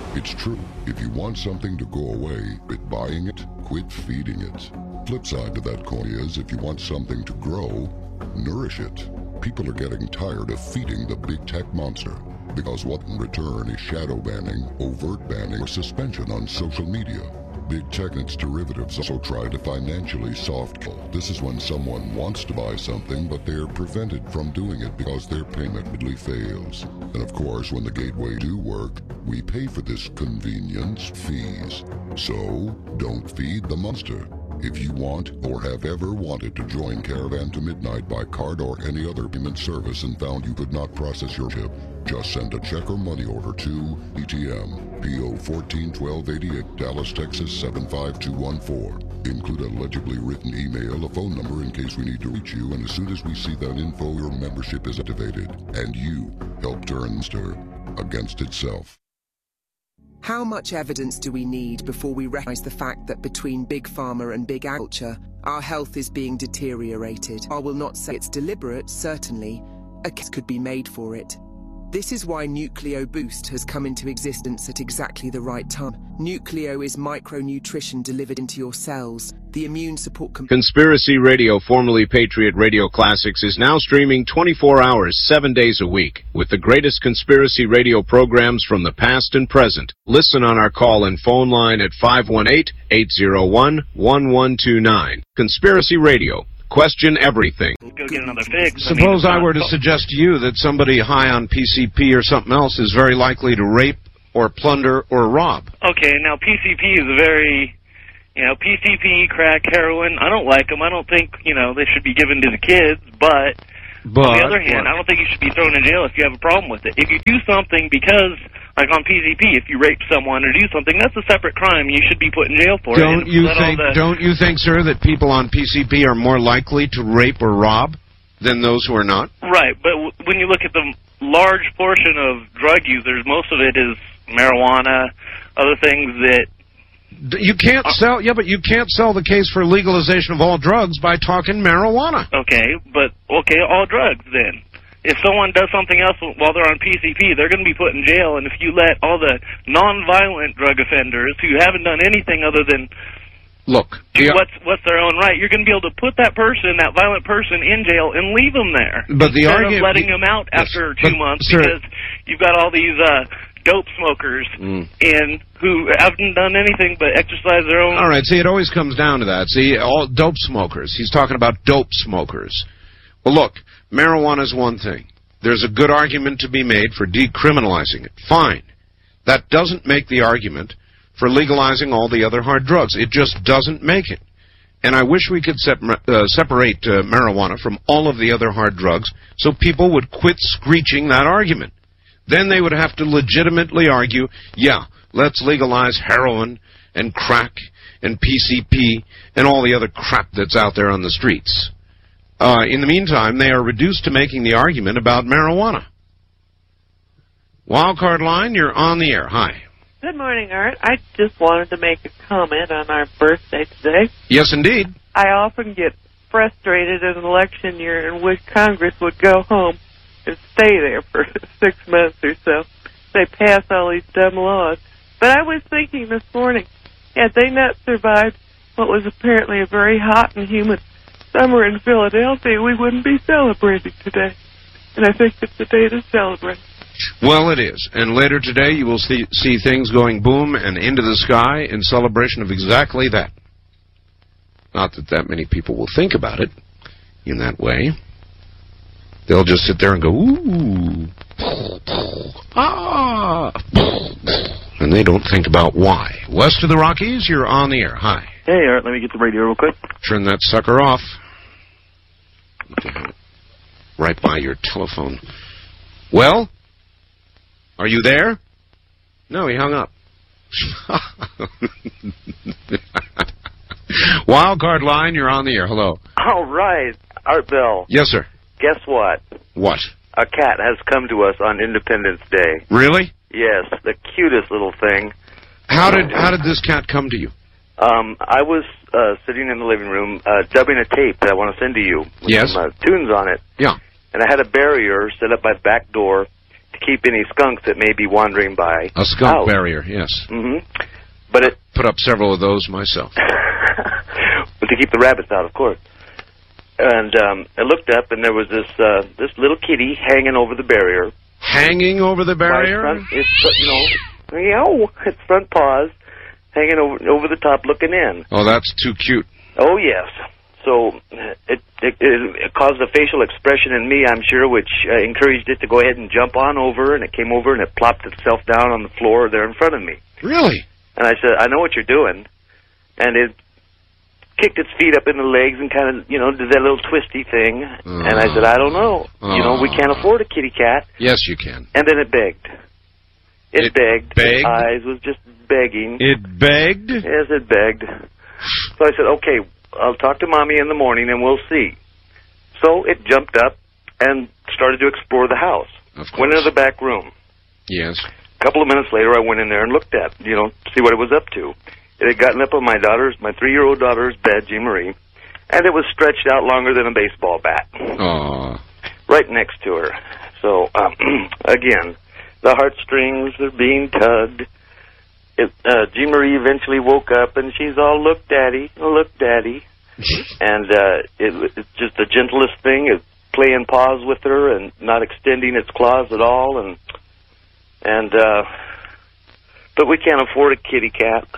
It's true. If you want something to go away, quit buying it, quit feeding it. Flip side to that coin is, if you want something to grow, nourish it. People are getting tired of feeding the big tech monster, because what in return is shadow banning, overt banning, or suspension on social media. Big tech and its derivatives also try to financially soft kill. This is when someone wants to buy something, but they're prevented from doing it because their payment repeatedly fails. And of course, when the gateway do work, we pay for this convenience fees. So, don't feed the monster. If you want or have ever wanted to join Caravan to Midnight by card or any other payment service and found you could not process your chip, just send a check or money order to ETM, P.O. 141288, Dallas, Texas 75214. Include a legibly written email, a phone number in case we need to reach you, and as soon as we see that info, your membership is activated, and you help turn Monster against itself. How much evidence do we need before we recognize the fact that between Big Pharma and Big Agriculture, our health is being deteriorated? I will not say it's deliberate, certainly. A case could be made for it. This is why Nucleo Boost has come into existence at exactly the right time. Nucleo is micronutrition delivered into your cells. The immune support... Conspiracy Radio, formerly Patriot Radio Classics, is now streaming 24 hours, 7 days a week, with the greatest conspiracy radio programs from the past and present. Listen on our call and phone line at 518-801-1129. Conspiracy Radio. Question everything. Go get another fix. Suppose I were to suggest to you that somebody high on PCP or something else is very likely to rape or plunder or rob. Okay, now PCP is a very, PCP, crack, heroin, I don't like them. I don't think, they should be given to the kids, but on the other hand, I don't think you should be thrown in jail if you have a problem with it. If you do something because, like on PCP, if you rape someone or do something, that's a separate crime. You should be put in jail for it. Don't you think, sir, that people on PCP are more likely to rape or rob than those who are not? Right, but when you look at the large portion of drug users, most of it is marijuana, other things that... You can't sell, but you can't sell the case for legalization of all drugs by talking marijuana. Okay, all drugs then. If someone does something else while they're on PCP, they're going to be put in jail, and if you let all the non-violent drug offenders who haven't done anything other than what's their own right, you're going to be able to put that violent person in jail and leave them there. But the argument... Instead of letting them out after 2 months because you've got all these... dope smokers in who haven't done anything but exercise their own... All right, see, it always comes down to that. See, all dope smokers. He's talking about dope smokers. Well, look, marijuana is one thing. There's a good argument to be made for decriminalizing it. Fine. That doesn't make the argument for legalizing all the other hard drugs. It just doesn't make it. And I wish we could separate marijuana from all of the other hard drugs so people would quit screeching that argument. Then they would have to legitimately argue, let's legalize heroin and crack and PCP and all the other crap that's out there on the streets. In the meantime, they are reduced to making the argument about marijuana. Wildcard line, you're on the air. Hi. Good morning, Art. I just wanted to make a comment on our birthday today. Yes, indeed. I often get frustrated in an election year and wish Congress would go home and stay there for 6 months or so. They pass all these dumb laws. But I was thinking this morning, had they not survived what was apparently a very hot and humid summer in Philadelphia, we wouldn't be celebrating today. And I think it's a day to celebrate. Well, it is. And later today you will see things going boom and into the sky in celebration of exactly that. Not that many people will think about it in that way. They'll just sit there and go, ooh, ah, and they don't think about why. West of the Rockies, you're on the air. Hi. Hey, Art, let me get the radio real quick. Turn that sucker off. Right by your telephone. Well, are you there? No, he hung up. Wildcard line, you're on the air. Hello. All right, Art Bell. Yes, sir. Guess what? What? A cat has come to us on Independence Day. Really? Yes, the cutest little thing. How did this cat come to you? I was sitting in the living room dubbing a tape that I want to send to you with some tunes on it. Yeah. And I had a barrier set up by the back door to keep any skunks that may be wandering by. A skunk out. barrier, yes. Mm-hmm. But it put up several of those myself. But to keep the rabbits out, of course. And I looked up, and there was this little kitty hanging over the barrier. Hanging over the barrier? Its front paws hanging over the top, looking in. Oh, that's too cute. Oh, yes. So it caused a facial expression in me, I'm sure, which encouraged it to go ahead and jump on over, and it came over and it plopped itself down on the floor there in front of me. Really? And I said, I know what you're doing. And it kicked its feet up in the legs and kind of, did that little twisty thing. And I said, I don't know. We can't afford a kitty cat. Yes, you can. And then it begged. It begged. Begged? Its eyes was just begging. It begged? Yes, it begged. So I said, okay, I'll talk to Mommy in the morning and we'll see. So it jumped up and started to explore the house. Of course. Went into the back room. Yes. A couple of minutes later, I went in there and looked at, see what it was up to. It had gotten up on my 3-year-old daughter's bed, Jean Marie, and it was stretched out longer than a baseball bat. Aww. Right next to her. So, again, the heartstrings are being tugged. Jean Marie eventually woke up, and she's all, look, Daddy, and it's just the gentlest thing, is playing paws with her and not extending its claws at all, but we can't afford a kitty cat.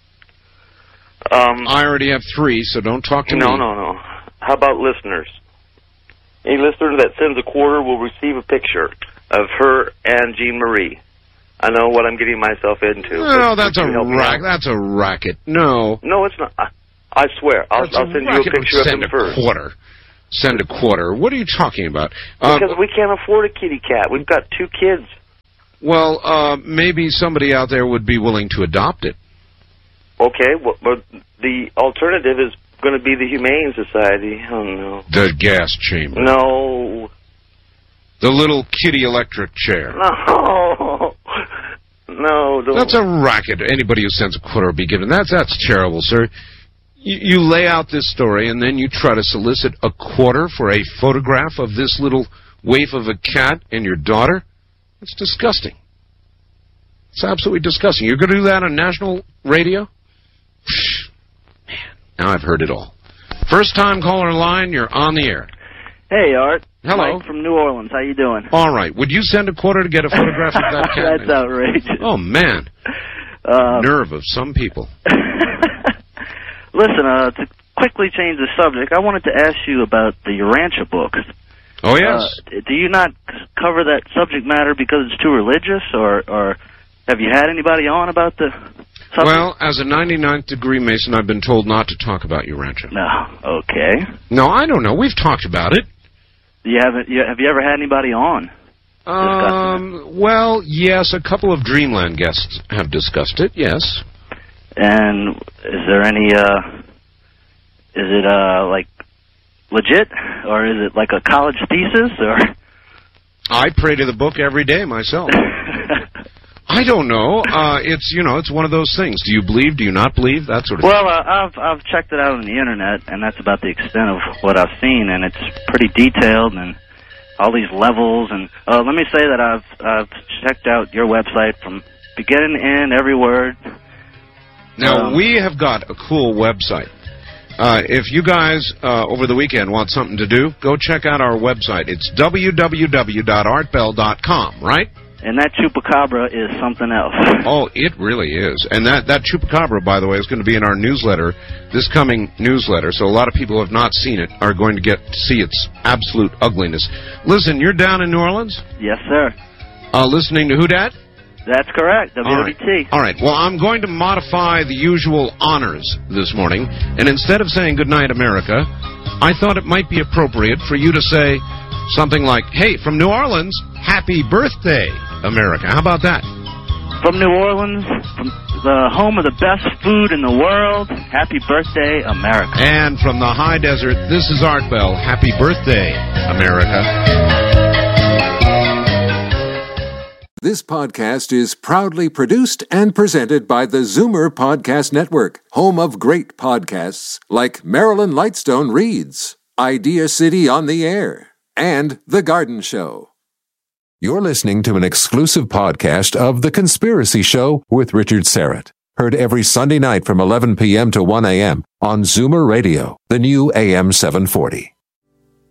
I already have 3, so don't talk to me. No. How about listeners? Any listener that sends a quarter will receive a picture of her and Jean Marie. I know what I'm getting myself into. No, that's a racket. No. No, it's not. I swear. I'll send you a picture of them first. Send a quarter. What are you talking about? Because we can't afford a kitty cat. We've got 2 kids. Well, maybe somebody out there would be willing to adopt it. Okay, but the alternative is going to be the Humane Society. Oh, no. The gas chamber. No. The little kitty electric chair. No. That's a racket. Anybody who sends a quarter will be given. That's terrible, sir. You lay out this story, and then you try to solicit a quarter for a photograph of this little waif of a cat and your daughter? It's disgusting. It's absolutely disgusting. You're going to do that on national radio? Man, now I've heard it all. First time caller line, you're on the air. Hey, Art. Hello. Mike from New Orleans. How you doing? All right. Would you send a quarter to get a photograph of that cat? That's outrageous. Oh, man. Nerve of some people. Listen, to quickly change the subject, I wanted to ask you about the Urantia books. Oh, yes. Do you not cover that subject matter because it's too religious, or have you had anybody on about the subject? Well, as a 99th degree Mason, I've been told not to talk about Urantia. No. Okay. No, I don't know. We've talked about it. Have you ever had anybody on? Well, yes, a couple of Dreamland guests have discussed it, yes. And is there any, is it, like, legit? Or is it like a college thesis, or? I pray to the book every day myself. I don't know. It's one of those things. Do you believe? Do you not believe? That sort of thing. Well, I've checked it out on the internet, and that's about the extent of what I've seen, and it's pretty detailed, and all these levels. And let me say that I've checked out your website from beginning to end, every word. Now, we have got a cool website. If you guys, over the weekend, want something to do, go check out our website. It's www.artbell.com, right? And that chupacabra is something else. Oh, it really is. And that chupacabra, by the way, is going to be in our newsletter, this coming newsletter. So a lot of people who have not seen it are going to get to see its absolute ugliness. Listen, you're down in New Orleans? Yes, sir. Listening to who, Dad? That's correct, WODT. All right. Well, I'm going to modify the usual honors this morning. And instead of saying Goodnight, America, I thought it might be appropriate for you to say something like, hey, from New Orleans, happy birthday, America. How about that? From New Orleans, from the home of the best food in the world, happy birthday, America. And from the high desert, this is Art Bell. Happy birthday, America. This podcast is proudly produced and presented by the Zoomer Podcast Network, home of great podcasts like Marilyn Lightstone Reads, Idea City on the Air, and The Garden Show. You're listening to an exclusive podcast of The Conspiracy Show with Richard Syrett. Heard every Sunday night from 11 p.m. to 1 a.m. on Zoomer Radio, the new AM 740.